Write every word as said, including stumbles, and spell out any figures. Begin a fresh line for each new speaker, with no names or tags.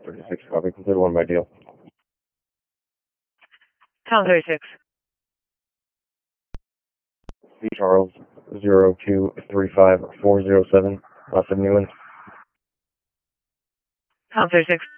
thirty-six, copy. Complete one by deal.
Tom thirty-six.
C Charles, zero two three five four zero seven, West of Newland.
Tom thirty-six.